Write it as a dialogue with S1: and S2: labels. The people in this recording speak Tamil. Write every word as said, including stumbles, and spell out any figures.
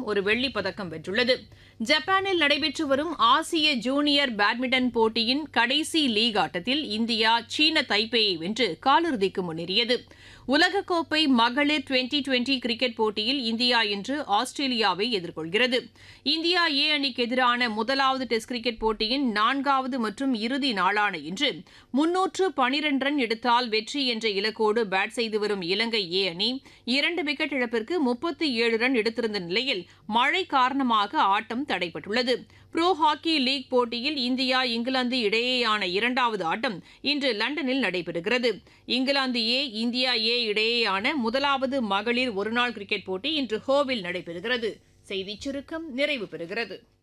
S1: ஒரு வெள்ளிப் பதக்கம் வென்றுள்ளது. ஜப்பானில் நடைபெற்று வரும் ஆசிய ஜூனியர் பேட்மிண்டன் போட்டியின் கடைசி லீக் ஆட்டத்தில் இந்தியா சீன தைப்பேயை வென்று காலிறுதிக்கு முன்னேறியது. உலகக்கோப்பை மகளிர் டுவெண்டி டுவெண்டி கிரிக்கெட் போட்டியில் இந்தியா இன்று ஆஸ்திரேலியாவை எதிர்கொள்கிறது. இந்தியா ஏ அணிக்கு எதிரான முதலாவது டெஸ்ட் கிரிக்கெட் போட்டியின் நான்காவது மற்றும் இறுதி நாளான இன்று முன்னூற்று பனிரண்டு ரன் எடுத்தால் வெற்றி என்ற இலக்கோடு பேட் செய்து வரும் இலங்கை ஏ அணி இரண்டு விக்கெட் இழப்பிற்கு முப்பத்தி ஏழு ரன் எடுத்திருந்த நிலையில் மழை காரணமாக ஆட்டம் தடைபட்டுள்ளது. புரோ ஹாக்கி லீக் போட்டியில் இந்தியா இங்கிலாந்து இடையேயான இரண்டாவது ஆட்டம் இன்று லண்டனில் நடைபெறுகிறது. இங்கிலாந்து ஏ இந்தியா ஏ இடையேயான முதலாவது மகளிர் ஒருநாள் கிரிக்கெட் போட்டி இன்று ஹோவில் நடைபெறுகிறது. செய்திச் சுருக்கம் நிறைவு பெறுகிறது.